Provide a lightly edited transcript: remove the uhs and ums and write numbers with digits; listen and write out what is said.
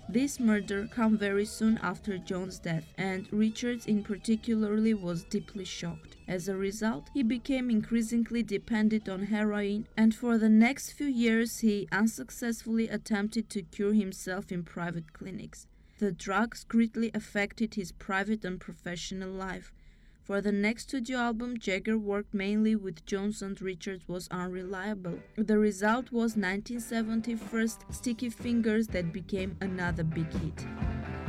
This murder came very soon after Jones' death, and Richards in particularly was deeply shocked. As a result, he became increasingly dependent on heroin, and for the next few years he unsuccessfully attempted to cure himself in private clinics. The drugs greatly affected his private and professional life. For the next studio album, Jagger worked mainly with Jones and Richards was unreliable. The result was 1971's Sticky Fingers that became another big hit.